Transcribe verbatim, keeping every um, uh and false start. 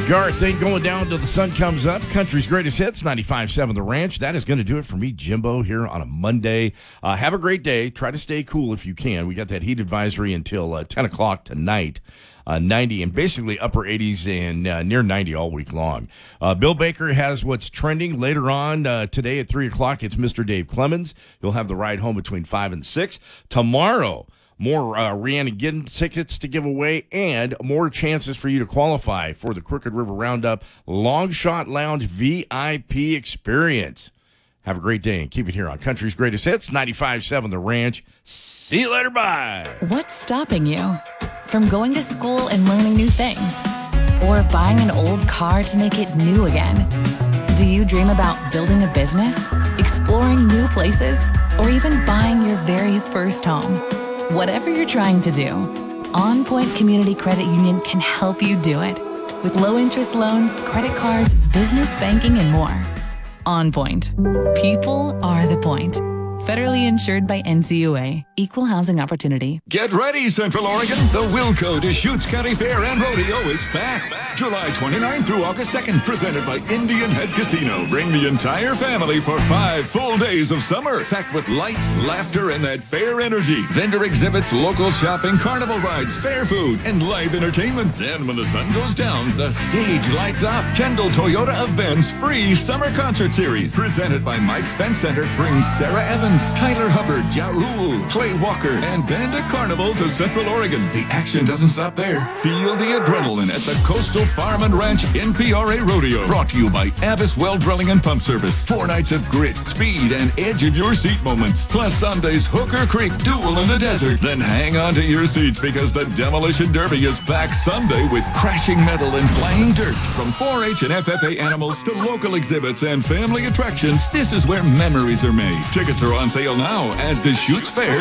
Garth ain't going down till the sun comes up. Country's greatest hits, ninety-five point seven The Ranch. That is going to do it for me, Jimbo, here on a Monday. Uh, have a great day. Try to stay cool if you can. We got that heat advisory until uh, ten o'clock tonight. Uh, ninety and basically upper eighties and uh, near ninety all week long. Uh, Bill Baker has what's trending later on uh, today at three o'clock. It's Mister Dave Clemens. He'll have the ride home between five and six. Tomorrow, more uh, Rhiannon Giddens tickets to give away and more chances for you to qualify for the Crooked River Roundup Long Shot Lounge V I P experience. Have a great day and keep it here on Country's Greatest Hits, ninety-five point seven The Ranch. See you later, bye. What's stopping you from going to school and learning new things? Or buying an old car to make it new again? Do you dream about building a business, exploring new places, or even buying your very first home? Whatever you're trying to do, On Point Community Credit Union can help you do it. With low-interest loans, credit cards, business banking, and more. On Point. People are the point. Federally insured by N C U A. Equal housing opportunity. Get ready, Central Oregon. The Wilco Deschutes County Fair and Rodeo is back. July twenty-ninth through August second, presented by Indian Head Casino. Bring the entire family for five full days of summer, packed with lights, laughter, and that fair energy. Vendor exhibits, local shopping, carnival rides, fair food, and live entertainment. And when the sun goes down, the stage lights up. Kendall Toyota of Ben's free summer concert series, presented by Mike's Fence Center, brings Sarah Evans, Tyler Hubbard, Ja Rule, Clay Walker, and Banda Carnival to Central Oregon. The action doesn't stop there. Feel the adrenaline at the Coastal Farm and Ranch N P R A Rodeo. Brought to you by Abbas Well Drilling and Pump Service. Four nights of grit, speed, and edge of your seat moments. Plus Sunday's Hooker Creek Duel in the Desert. Then hang on to your seats because the Demolition Derby is back Sunday with crashing metal and flying dirt. From four H and F F A animals to local exhibits and family attractions, this is where memories are made. Tickets are on sale now at Deschutes Fair.